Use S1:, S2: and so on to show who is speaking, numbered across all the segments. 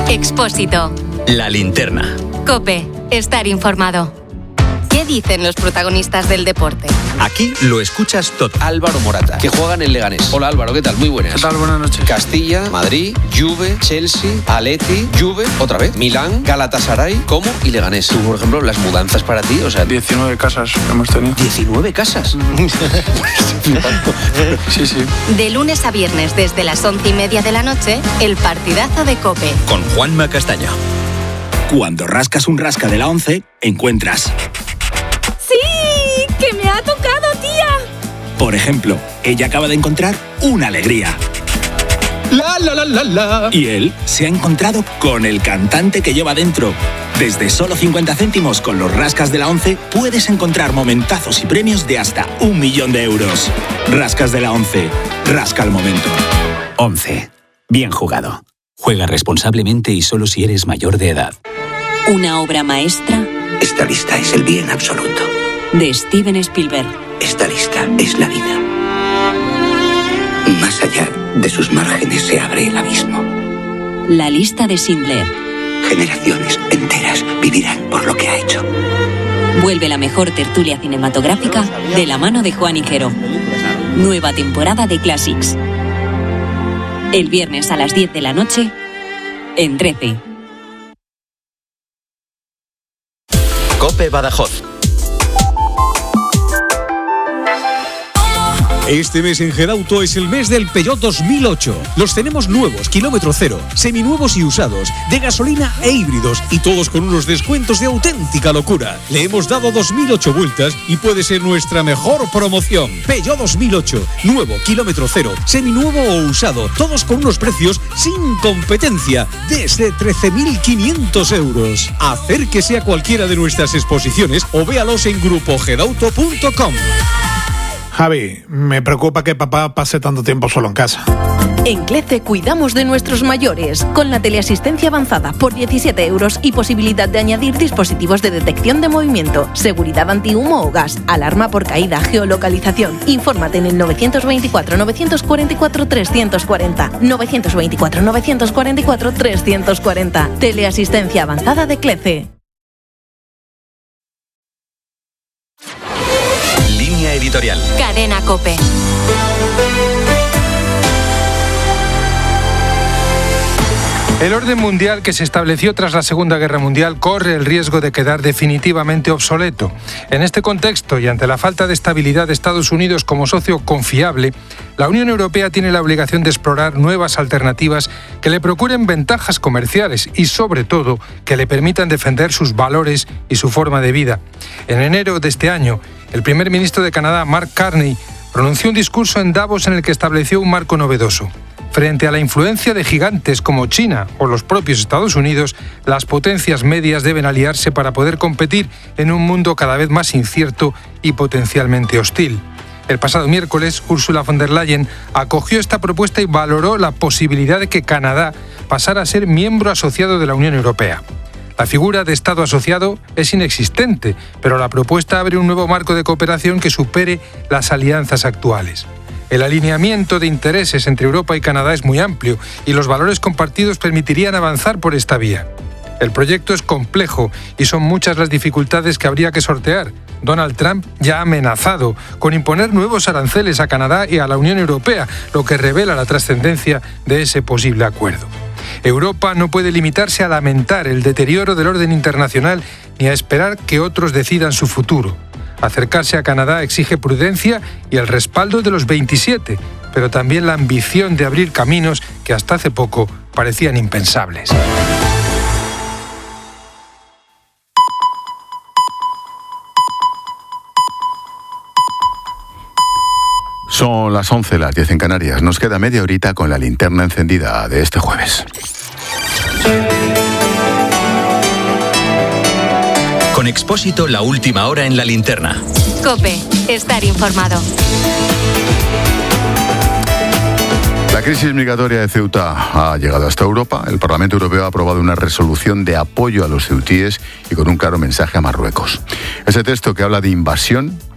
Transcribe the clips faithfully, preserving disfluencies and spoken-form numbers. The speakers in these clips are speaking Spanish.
S1: Expósito.
S2: La Linterna.
S1: COPE. Estar informado. ¿Qué dicen los protagonistas del deporte?
S2: Aquí lo escuchas todo.
S3: Álvaro Morata, que juega en el Leganés. Hola Álvaro, ¿qué tal? Muy buenas.
S4: ¿Qué tal? Buenas noches.
S3: Castilla, Madrid, Juve, Chelsea, Atleti, Juve, otra vez, Milán, Galatasaray, Como y Leganés. Tú, por ejemplo, las mudanzas para ti, o sea...
S4: diecinueve casas que hemos tenido.
S3: ¿diecinueve casas?
S4: Sí, sí.
S1: De lunes a viernes, desde las once y media de la noche, el partidazo de COPE.
S2: Con Juanma Castaño.
S5: Cuando rascas un rasca de la once, encuentras...
S6: ¡Sí! ¡Que me ha tocado, tía!
S5: Por ejemplo, ella acaba de encontrar una alegría.
S7: La, la, la, la, la.
S5: Y él se ha encontrado con el cantante que lleva dentro. Desde solo cincuenta céntimos con los rascas de la once puedes encontrar momentazos y premios de hasta un millón de euros. Rascas de la once. Rasca el momento.
S8: once. Bien jugado. Juega responsablemente y solo si eres mayor de edad.
S9: Una obra maestra.
S10: Esta lista es el bien absoluto.
S9: De Steven Spielberg.
S10: Esta lista es la vida. Más allá de sus márgenes se abre el abismo.
S9: La lista de Schindler.
S10: Generaciones enteras vivirán por lo que ha hecho.
S9: Vuelve la mejor tertulia cinematográfica de la mano de Juan Higuero. Nueva temporada de Classics. El viernes a las diez de la noche en trece.
S2: COPE Badajoz.
S11: Este mes en Gedauto es el mes del Peugeot dos mil ocho. Los tenemos nuevos, kilómetro cero, seminuevos y usados, de gasolina e híbridos, y todos con unos descuentos de auténtica locura. Le hemos dado dos mil ocho vueltas y puede ser nuestra mejor promoción. Peugeot dos mil ocho, nuevo, kilómetro cero, seminuevo o usado, todos con unos precios sin competencia, desde trece mil quinientos euros. Acérquese a cualquiera de nuestras exposiciones o véalos en grupo gedauto punto com.
S12: Javi, me preocupa que papá pase tanto tiempo solo en casa.
S6: En CLECE cuidamos de nuestros mayores, con la teleasistencia avanzada por diecisiete euros y posibilidad de añadir dispositivos de detección de movimiento, seguridad antihumo o gas, alarma por caída, geolocalización. Infórmate en el novecientos veinticuatro, novecientos cuarenta y cuatro, trescientos cuarenta. novecientos veinticuatro, novecientos cuarenta y cuatro, trescientos cuarenta. Teleasistencia avanzada de CLECE.
S2: Línea editorial.
S1: Cadena COPE.
S13: El orden mundial que se estableció tras la Segunda Guerra Mundial corre el riesgo de quedar definitivamente obsoleto. En este contexto y ante la falta de estabilidad de Estados Unidos como socio confiable, la Unión Europea tiene la obligación de explorar nuevas alternativas que le procuren ventajas comerciales y, sobre todo, que le permitan defender sus valores y su forma de vida. En enero de este año, el primer ministro de Canadá, Mark Carney, pronunció un discurso en Davos en el que estableció un marco novedoso. Frente a la influencia de gigantes como China o los propios Estados Unidos, las potencias medias deben aliarse para poder competir en un mundo cada vez más incierto y potencialmente hostil. El pasado miércoles, Ursula von der Leyen acogió esta propuesta y valoró la posibilidad de que Canadá pasara a ser miembro asociado de la Unión Europea. La figura de Estado asociado es inexistente, pero la propuesta abre un nuevo marco de cooperación que supere las alianzas actuales. El alineamiento de intereses entre Europa y Canadá es muy amplio y los valores compartidos permitirían avanzar por esta vía. El proyecto es complejo y son muchas las dificultades que habría que sortear. Donald Trump ya ha amenazado con imponer nuevos aranceles a Canadá y a la Unión Europea, lo que revela la trascendencia de ese posible acuerdo. Europa no puede limitarse a lamentar el deterioro del orden internacional ni a esperar que otros decidan su futuro. Acercarse a Canadá exige prudencia y el respaldo de los veintisiete, pero también la ambición de abrir caminos que hasta hace poco parecían impensables.
S14: Son las once, las diez en Canarias. Nos queda media horita con la linterna encendida de este jueves.
S2: Con Expósito, la última hora en la linterna.
S1: COPE. Estar informado.
S14: La crisis migratoria de Ceuta ha llegado hasta Europa. El Parlamento Europeo ha aprobado una resolución de apoyo a los ceutíes y con un claro mensaje a Marruecos. Ese texto, que habla de invasión,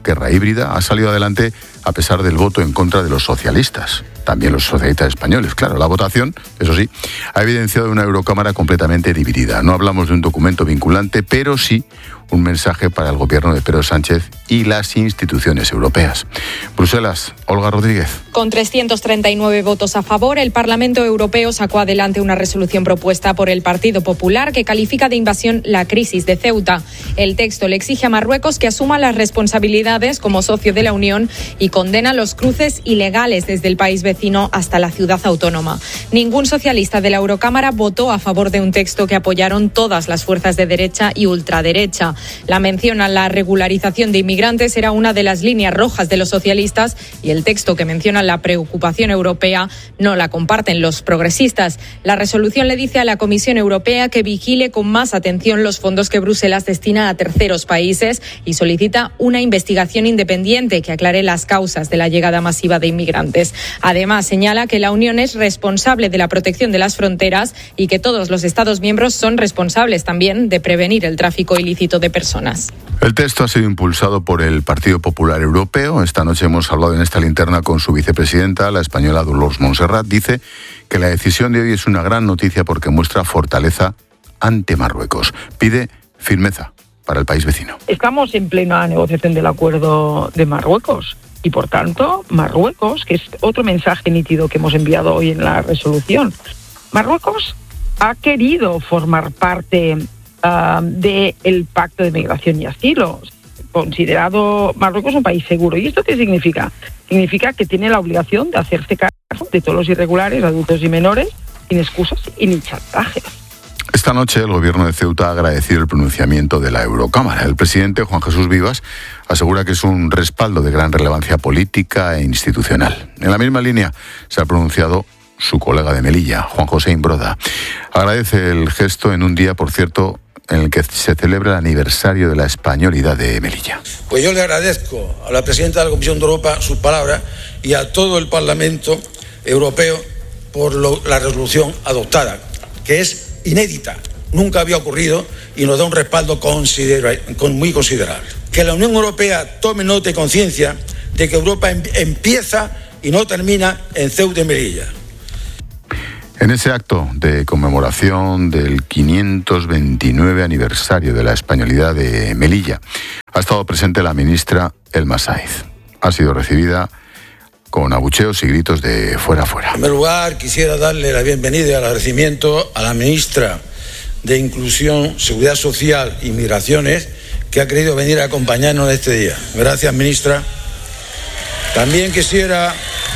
S14: guerra híbrida, ha salido adelante a pesar del voto en contra de los socialistas. También los socialistas españoles. Claro, la votación, eso sí, ha evidenciado una Eurocámara completamente dividida. No hablamos de un documento vinculante, pero sí un mensaje para el gobierno de Pedro Sánchez y las instituciones europeas. Bruselas, Olga Rodríguez.
S15: Con trescientos treinta y nueve votos a favor, el Parlamento Europeo sacó adelante una resolución propuesta por el Partido Popular que califica de invasión la crisis de Ceuta. El texto le exige a Marruecos que asuma las responsabilidades como socio de la Unión y condena los cruces ilegales desde el país vecino hasta la ciudad autónoma. Ningún socialista de la Eurocámara votó a favor de un texto que apoyaron todas las fuerzas de derecha y ultraderecha. La mención a la regularización de inmigrantes era una de las líneas rojas de los socialistas y el texto que menciona la preocupación europea no la comparten los progresistas. La resolución le dice a la Comisión Europea que vigile con más atención los fondos que Bruselas destina a terceros países y solicita una investigación independiente que aclare las causas de la llegada masiva de inmigrantes. Además, señala que la Unión es responsable de la protección de las fronteras y que todos los Estados miembros son responsables también de prevenir el tráfico ilícito de personas.
S14: El texto ha sido impulsado por el Partido Popular Europeo. Esta noche hemos hablado en esta linterna con su vicepresidenta, la española Dolors Montserrat. Dice que la decisión de hoy es una gran noticia porque muestra fortaleza ante Marruecos. Pide firmeza para el país vecino.
S16: Estamos en plena negociación del acuerdo de Marruecos y, por tanto, Marruecos, que es otro mensaje nítido que hemos enviado hoy en la resolución, Marruecos ha querido formar parte Uh, del Pacto de Migración y Asilo, considerado Marruecos un país seguro. ¿Y esto qué significa? Significa que tiene la obligación de hacerse cargo de todos los irregulares, adultos y menores, sin excusas y ni chantajes.
S14: Esta noche el gobierno de Ceuta ha agradecido el pronunciamiento de la Eurocámara. El presidente Juan Jesús Vivas asegura que es un respaldo de gran relevancia política e institucional. En la misma línea se ha pronunciado su colega de Melilla, Juan José Imbroda. Agradece el gesto en un día, por cierto, en el que se celebra el aniversario de la españolidad de Melilla.
S17: Pues yo le agradezco a la presidenta de la Comisión de Europa sus palabras y a todo el Parlamento Europeo por lo, la resolución adoptada, que es inédita, nunca había ocurrido y nos da un respaldo considera, con, muy considerable. Que la Unión Europea tome nota y conciencia de que Europa em, empieza y no termina en Ceuta y Melilla.
S14: En ese acto de conmemoración del quinientos veintinueve aniversario de la españolidad de Melilla ha estado presente la ministra Elma Sáiz. Ha sido recibida con abucheos y gritos de fuera, fuera.
S17: En primer lugar, quisiera darle la bienvenida y el agradecimiento a la ministra de Inclusión, Seguridad Social y Migraciones, que ha querido venir a acompañarnos en este día. Gracias, ministra. También quisiera...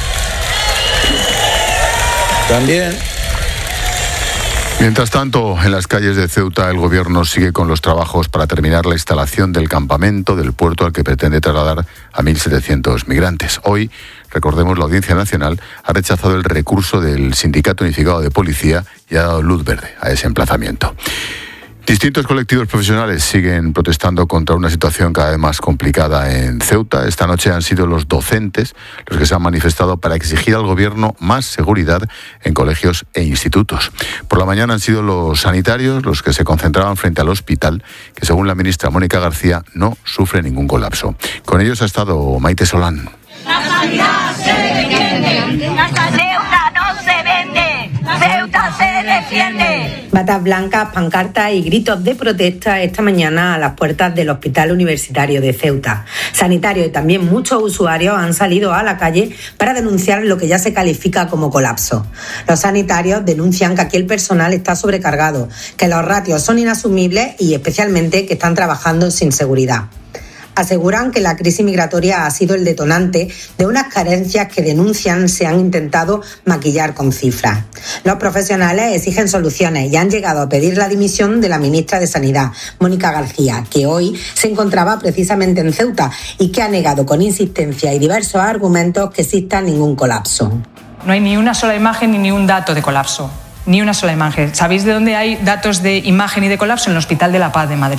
S17: También...
S14: Mientras tanto, en las calles de Ceuta el gobierno sigue con los trabajos para terminar la instalación del campamento del puerto al que pretende trasladar a mil setecientos migrantes. Hoy, recordemos, la Audiencia Nacional ha rechazado el recurso del Sindicato Unificado de Policía y ha dado luz verde a ese emplazamiento. Distintos colectivos profesionales siguen protestando contra una situación cada vez más complicada en Ceuta. Esta noche han sido los docentes los que se han manifestado para exigir al gobierno más seguridad en colegios e institutos. Por la mañana han sido los sanitarios los que se concentraban frente al hospital, que según la ministra Mónica García no sufre ningún colapso. Con ellos ha estado Maite Solán.
S18: La sanidad se defiende, la Ceuta no se vende, Ceuta se defiende.
S19: Batas blancas, pancartas y gritos de protesta esta mañana a las puertas del Hospital Universitario de Ceuta. Sanitarios y también muchos usuarios han salido a la calle para denunciar lo que ya se califica como colapso. Los sanitarios denuncian que aquí el personal está sobrecargado, que los ratios son inasumibles y especialmente que están trabajando sin seguridad. Aseguran que la crisis migratoria ha sido el detonante de unas carencias que denuncian se han intentado maquillar con cifras. Los profesionales exigen soluciones y han llegado a pedir la dimisión de la ministra de Sanidad, Mónica García, que hoy se encontraba precisamente en Ceuta y que ha negado con insistencia y diversos argumentos que exista ningún colapso.
S20: No hay ni una sola imagen ni un dato de colapso. Ni una sola imagen. ¿Sabéis de dónde hay datos de imagen y de colapso? En el Hospital de la Paz de Madrid.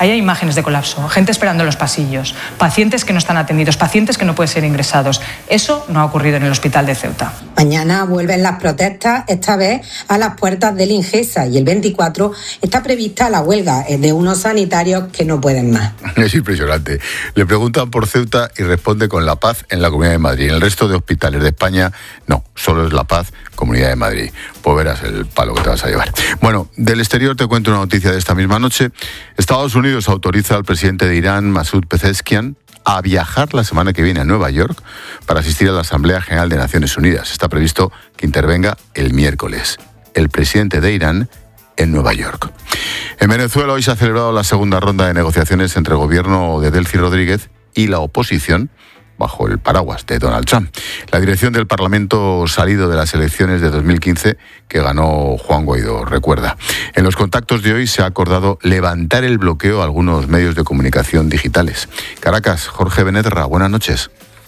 S20: Ahí hay imágenes de colapso, gente esperando en los pasillos, pacientes que no están atendidos, pacientes que no pueden ser ingresados. Eso no ha ocurrido en el hospital de Ceuta.
S19: Mañana vuelven las protestas, esta vez a las puertas del Ingesa, y el veinticuatro está prevista la huelga de unos sanitarios que no pueden más.
S14: Es impresionante. Le preguntan por Ceuta y responde con La Paz en la Comunidad de Madrid. En el resto de hospitales de España, no, solo es La Paz, Comunidad de Madrid. Pues verás el palo que te vas a llevar. Bueno, del exterior te cuento una noticia de esta misma noche. Estados Unidos autoriza al presidente de Irán, Masoud Pezeshkian, a viajar la semana que viene a Nueva York para asistir a la Asamblea General de Naciones Unidas. Está previsto que intervenga el miércoles. El presidente de Irán en Nueva York. En Venezuela hoy se ha celebrado la segunda ronda de negociaciones entre el gobierno de Delcy Rodríguez y la oposición, bajo el paraguas de Donald Trump. La dirección del Parlamento salido de las elecciones de dos mil quince que ganó Juan Guaidó, recuerda. En los contactos de hoy se ha acordado levantar el bloqueo a algunos medios de comunicación digitales. Caracas, Jorge Beneterra, buenas noches.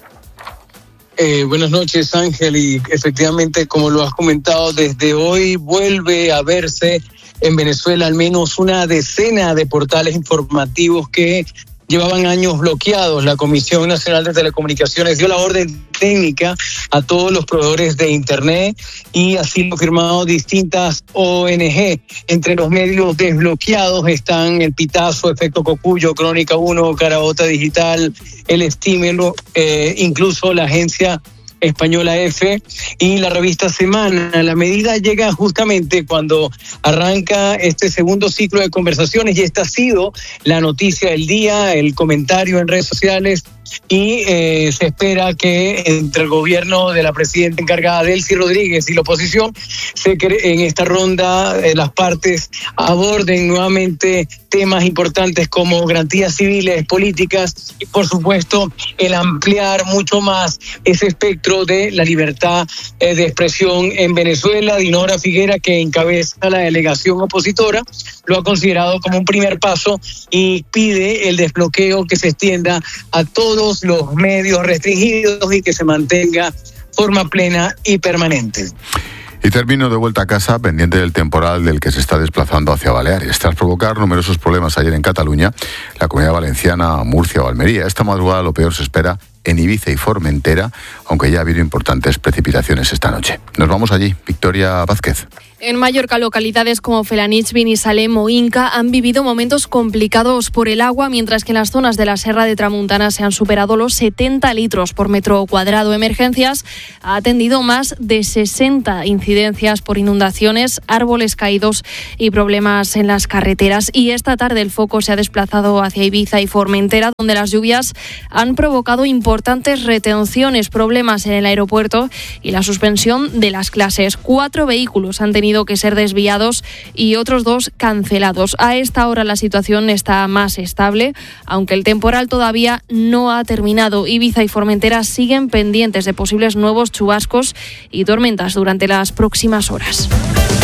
S21: Eh, buenas noches, Ángel, y efectivamente, como lo has comentado, desde hoy vuelve a verse en Venezuela al menos una decena de portales informativos que llevaban años bloqueados. La Comisión Nacional de Telecomunicaciones dio la orden técnica a todos los proveedores de Internet y así lo han firmado distintas O N G. Entre los medios desbloqueados están El Pitazo, Efecto Cocuyo, Crónica uno, Carabota Digital, El Estímulo, eh, incluso la agencia española F y la revista Semana. La medida llega justamente cuando arranca este segundo ciclo de conversaciones y esta ha sido la noticia del día, el comentario en redes sociales y eh, se espera que entre el gobierno de la presidenta encargada Delcy Rodríguez y la oposición se cre- en esta ronda eh, las partes aborden nuevamente temas importantes como garantías civiles, políticas y por supuesto el ampliar mucho más ese espectro de la libertad eh, de expresión en Venezuela. Dinora Figuera, que encabeza la delegación opositora, lo ha considerado como un primer paso y pide el desbloqueo que se extienda a todos los medios restringidos y que se mantenga forma plena y permanente.
S14: Y termino de vuelta a casa, pendiente del temporal del que se está desplazando hacia Baleares. Tras provocar numerosos problemas ayer en Cataluña, la Comunidad Valenciana, Murcia o Almería, esta madrugada lo peor se espera en Ibiza y Formentera, aunque ya ha habido importantes precipitaciones esta noche. Nos vamos allí. Victoria Vázquez.
S22: En Mallorca, localidades como Felanitx, Binissalem o Inca han vivido momentos complicados por el agua, mientras que en las zonas de la Serra de Tramuntana se han superado los setenta litros por metro cuadrado. Emergencias ha atendido más de sesenta incidencias por inundaciones, árboles caídos y problemas en las carreteras. Y esta tarde el foco se ha desplazado hacia Ibiza y Formentera, donde las lluvias han provocado importantes retenciones, problemas en el aeropuerto y la suspensión de las clases. Cuatro vehículos han tenido que ser desviados y otros dos cancelados. A esta hora la situación está más estable, aunque el temporal todavía no ha terminado. Ibiza y Formentera siguen pendientes de posibles nuevos chubascos y tormentas durante las próximas horas.